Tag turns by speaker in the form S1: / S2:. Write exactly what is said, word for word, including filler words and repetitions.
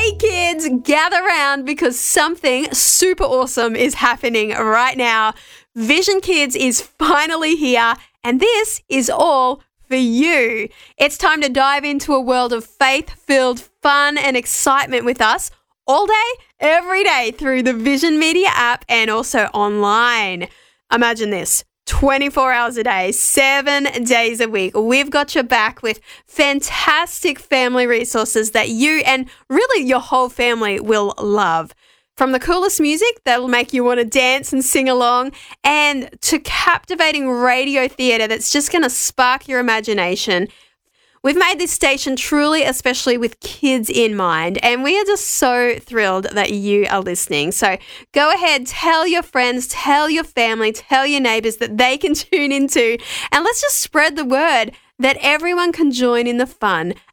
S1: Hey kids, gather round because something super awesome is happening right now. Vision Kids is finally here, and this is all for you. It's time to dive into a world of faith-filled fun and excitement with us all day, every day through the Vision Media app and also online. Imagine this. twenty-four hours a day, seven days a week. We've got your back with fantastic family resources that you and really your whole family will love. From the coolest music that'll make you want to dance and sing along, and to captivating radio theatre that's just going to spark your imagination. We've made this station truly especially with kids in mind, and we are just so thrilled that you are listening. So go ahead, tell your friends, tell your family, tell your neighbours that they can tune into, and let's just spread the word that everyone can join in the fun